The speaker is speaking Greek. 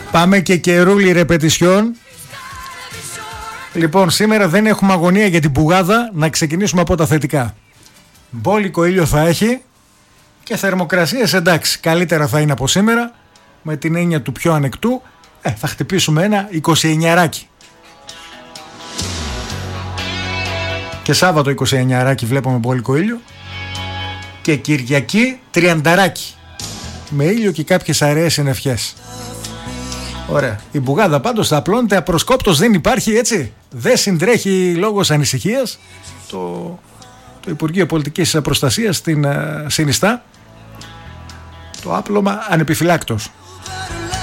Πάμε και καιρούλη ρεπετησιόν. Λοιπόν, σήμερα δεν έχουμε αγωνία για την πουγάδα. Να ξεκινήσουμε από τα θετικά. Μπόλικο ήλιο θα έχει και θερμοκρασίες εντάξει, καλύτερα θα είναι από σήμερα, με την έννοια του πιο ανεκτού. Θα χτυπήσουμε ένα 29ράκι. Και Σάββατο 29ράκι βλέπουμε μπόλικο ήλιο. Και Κυριακή 30ράκι. Με ήλιο και κάποιες αραιές συννεφιές. Ωραία. Η μπουγάδα πάντως θα απλώνεται απροσκόπτως, δεν υπάρχει, έτσι. Δεν συντρέχει λόγος ανησυχίας. Το Υπουργείο Πολιτικής Προστασίας την συνιστά το άπλωμα ανεπιφυλάκτος.